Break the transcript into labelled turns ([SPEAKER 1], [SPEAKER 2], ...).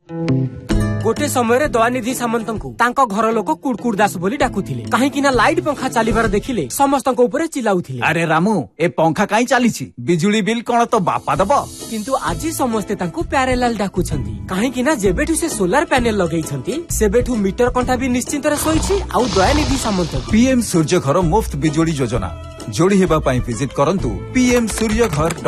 [SPEAKER 1] गोटे समय दयानिधि सामंत को घर लोक कुड़कुड़ दास बोली डाकुथिले काहेकि ना लाइट पंखा चलीबार देखिले समस्तक ऊपर चिल्लाउथिले।
[SPEAKER 2] अरे रामू ए पंखा काई चलीछि बिजुली बिल कोन तो बापा दबो।
[SPEAKER 1] किंतु आज समस्ते तांको प्यारेलाल डाकुछंती काहेकि ना जेबेठु से सोलार पैनल लगेइछंती सेबेठु मीटर कंठा भी निश्चिंत रे सोइछि आउ दयानिधि सामंत
[SPEAKER 2] पीएम सूर्य घर मुफ्त बिजुली योजना जोड़ी हेबा पई विजिट करंतु pmsuryaghar